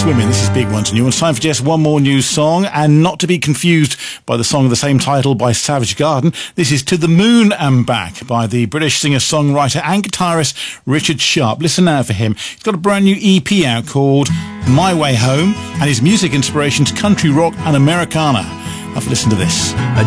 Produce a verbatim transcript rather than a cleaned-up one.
Swimming. This is Big Ones New. It's time for just one more new song, and not to be confused by the song of the same title by Savage Garden. This is To the Moon and Back by the British singer-songwriter and guitarist Richard Sharp. Listen now for him. He's got a brand new E P out called My Way Home, and his music inspiration's country rock and Americana. Have a listen to this.